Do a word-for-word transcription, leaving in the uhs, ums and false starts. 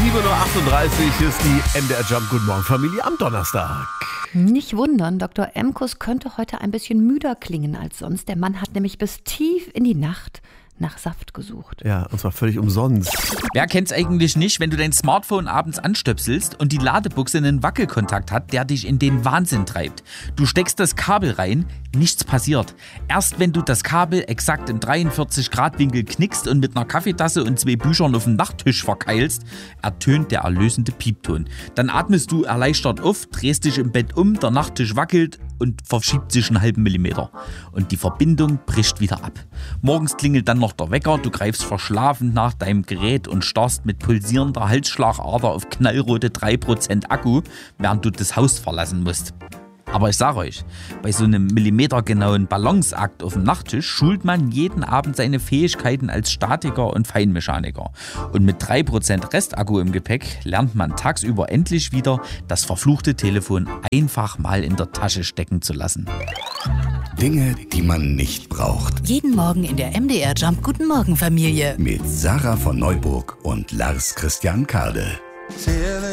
sieben Uhr achtunddreißig ist die M D R Jump Guten Morgen Familie am Donnerstag. Nicht wundern, Doktor Emkus könnte heute ein bisschen müder klingen als sonst. Der Mann hat nämlich bis tief in die Nacht nach Saft gesucht. Ja, und zwar völlig umsonst. Wer kennt's eigentlich nicht, wenn du dein Smartphone abends anstöpselst und die Ladebuchse einen Wackelkontakt hat, der dich in den Wahnsinn treibt. Du steckst das Kabel rein, nichts passiert. Erst wenn du das Kabel exakt im dreiundvierzig Grad Winkel knickst und mit einer Kaffeetasse und zwei Büchern auf dem Nachttisch verkeilst, ertönt der erlösende Piepton. Dann atmest du erleichtert auf, drehst dich im Bett um, der Nachttisch wackelt und verschiebt sich einen halben Millimeter. Und die Verbindung bricht wieder ab. Morgens klingelt dann noch der Wecker, du greifst verschlafen nach deinem Gerät und starrst mit pulsierender Halsschlagader auf knallrote drei Prozent Akku, während du das Haus verlassen musst. Aber ich sage euch, bei so einem millimetergenauen Balanceakt auf dem Nachttisch schult man jeden Abend seine Fähigkeiten als Statiker und Feinmechaniker. Und mit drei Prozent Restakku im Gepäck lernt man tagsüber endlich wieder, das verfluchte Telefon einfach mal in der Tasche stecken zu lassen. Dinge, die man nicht braucht. Jeden Morgen in der M D R Jump Guten Morgen Familie. Mit Sarah von Neuburg und Lars Christian Kade.